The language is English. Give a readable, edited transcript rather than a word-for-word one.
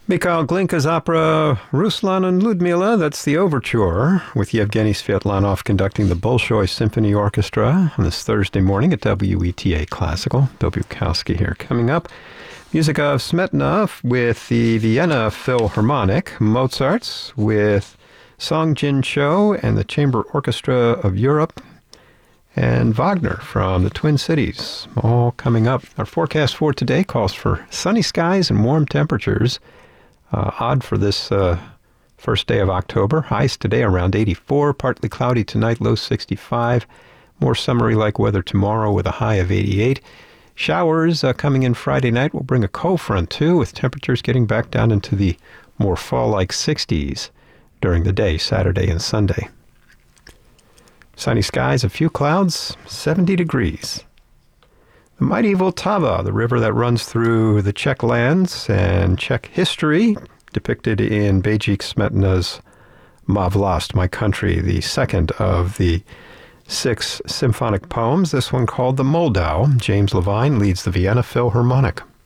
Mikhail Glinka's opera Ruslan and Ludmila, that's the overture, with Yevgeny Svetlanov conducting the Bolshoi Symphony Orchestra on this Thursday morning at WETA Classical. Bill Bukowski here. Coming up, music of Smetana with the Vienna Philharmonic, Mozart's with Song Jin Cho and the Chamber Orchestra of Europe, and Wagner from the Twin Cities, all coming up. Our forecast for today calls for sunny skies and warm temperatures. Odd for this first day of October. Highs today around 84, partly cloudy tonight, low 65. More summery-like weather tomorrow with a high of 88. Showers coming in Friday night will bring a cold front too, with temperatures getting back down into the more fall-like 60s during the day, Saturday and Sunday. Sunny skies, a few clouds, 70 degrees. The mighty Vltava, the river that runs through the Czech lands and Czech history, depicted in Bedřich Smetana's Má vlast, My Country, the second of the 6 symphonic poems, this one called The Moldau. James Levine leads the Vienna Philharmonic.